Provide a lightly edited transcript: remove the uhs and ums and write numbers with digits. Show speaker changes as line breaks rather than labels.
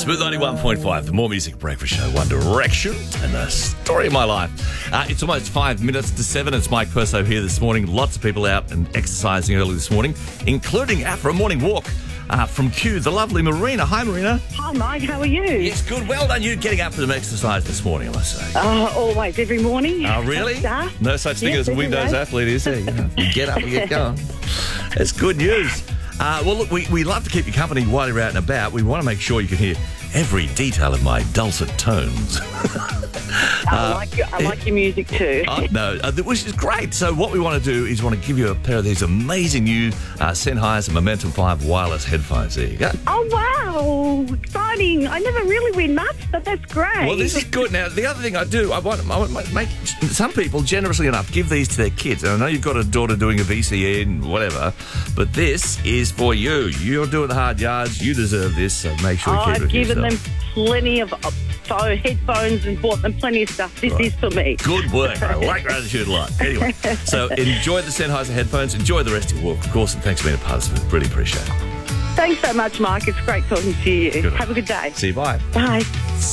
Smooth 91.5, the More Music Breakfast Show, One Direction, and the story of my life. It's almost 5 minutes to 7. It's Mike Perso here this morning. Lots of people out and exercising early this morning, including out for a morning walk from Kew, the lovely Marina. Hi, Marina.
Hi, Mike. How are you?
Yes, good. Well done. You getting up for some exercise this morning, I must say.
Always, every morning.
Oh, really? No such thing as a Windows athlete, is there? You get up and get going. That's good news. Well, look, we love to keep you company while you're out and about. We want to make sure you can hear every detail of my dulcet tones.
I like your music too.
No, which is great. So what we want to do is want to give you a pair of these amazing new Sennheiser Momentum 5 wireless headphones. There you go.
Oh, wow. Exciting. I never really win much, but that's great.
Well, this is good. Now, the other thing I want to make some people generously enough give these to their kids. And I know you've got a daughter doing a VCE and whatever, but this is for you. You're doing the hard yards. You deserve this, so make sure you keep it
I've given
yourself.
them plenty of headphones and bought them plenty of stuff. This is for me.
Good work. I like your attitude a lot. Anyway, so enjoy the Sennheiser headphones. Enjoy the rest of your walk, of course, and thanks for being a part of it. Really appreciate it.
Thanks so much, Mike. It's great talking to you.
Good.
Have a good day.
See you. Bye.
Bye.